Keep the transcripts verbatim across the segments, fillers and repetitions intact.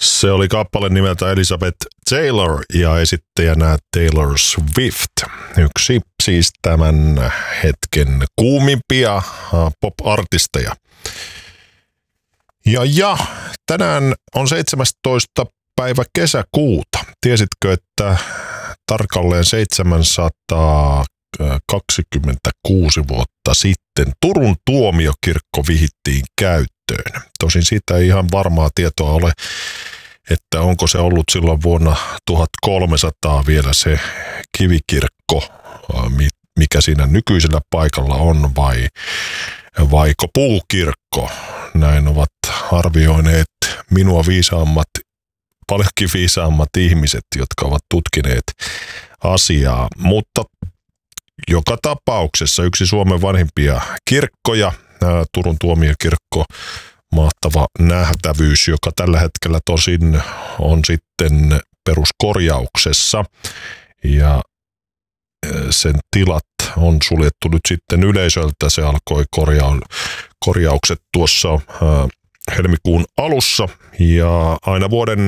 Se oli kappale nimeltä Elizabeth Taylor ja esittäjänä Taylor Swift. Yksi siis tämän hetken kuumimpia pop-artisteja. Ja, ja tänään on seitsemästoista päivä kesäkuuta. Tiesitkö, että tarkalleen seitsemänsataakaksikymmentäkuusi vuotta sitten Turun tuomiokirkko vihittiin käyttöön? Tosin siitä ei ihan varmaa tietoa ole, että onko se ollut silloin vuonna tuhatkolmesataa vielä se kivikirkko, mikä siinä nykyisellä paikalla on, vai vaiko puukirkko. Näin ovat arvioineet minua viisaammat, paljonkin viisaammat ihmiset, jotka ovat tutkineet asiaa. Mutta joka tapauksessa yksi Suomen vanhimpia kirkkoja, Turun tuomiokirkko, mahtava nähtävyys, joka tällä hetkellä tosin on sitten peruskorjauksessa ja sen tilat on suljettu nyt sitten yleisöltä. Se alkoi korjaa, korjaukset tuossa helmikuun alussa ja aina vuoden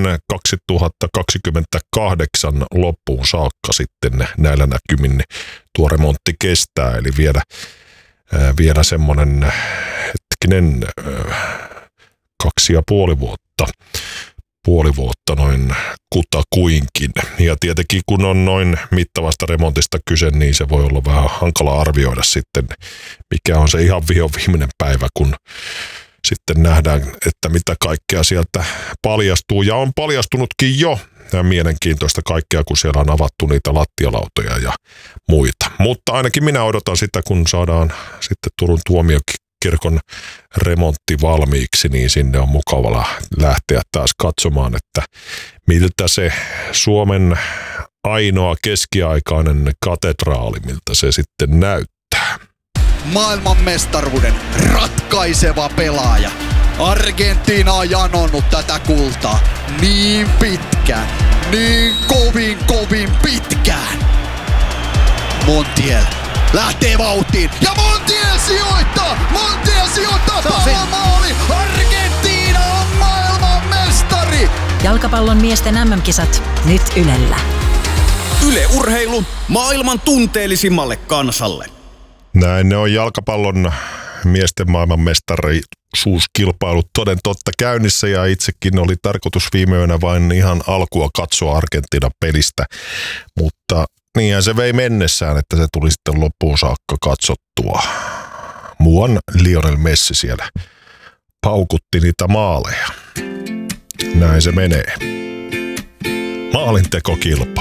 kaksituhattakaksikymmentäkahdeksan loppuun saakka sitten näillä näkymin tuo remontti kestää, eli vielä, vielä semmoinen hetkinen kaksi ja puoli vuotta, puoli vuotta noin kutakuinkin. Ja tietenkin kun on noin mittavasta remontista kyse, niin se voi olla vähän hankala arvioida sitten, mikä on se ihan viho viimeinen päivä, kun sitten nähdään, että mitä kaikkea sieltä paljastuu. Ja on paljastunutkin jo mielenkiintoista kaikkea, kun siellä on avattu niitä lattialautoja ja muita. Mutta ainakin minä odotan sitä, kun saadaan sitten Turun tuomiokirkon remontti valmiiksi, niin sinne on mukava lähteä taas katsomaan, että miltä se Suomen ainoa keskiaikainen katedraali, miltä se sitten näyttää. Maailmanmestaruuden ratkaiseva pelaaja. Argentiina on janonnut tätä kultaa niin pitkään, niin kovin kovin pitkään. Montiel lähtee vauhtiin ja Montiel sijoittaa! Montiel sijoittaa pallon maali! Argentiina on maailmanmestari! Jalkapallon miesten äm äm-kisat nyt Ylellä. Yle Urheilu maailman tunteellisimmalle kansalle. Näin ne on jalkapallon miesten maailmanmestarisuuskilpailut toden totta käynnissä ja itsekin oli tarkoitus viime yönä vain ihan alkua katsoa Argentiinan pelistä, mutta niinhän se vei mennessään, että se tuli sitten loppuun saakka katsottua. Muuan Lionel Messi siellä paukutti niitä maaleja. Näin se menee. Maalintekokilpailu.